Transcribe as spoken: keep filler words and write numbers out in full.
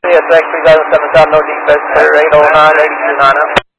C S X three thousand seven, no defense, clear eight oh nine, eighty-two nine.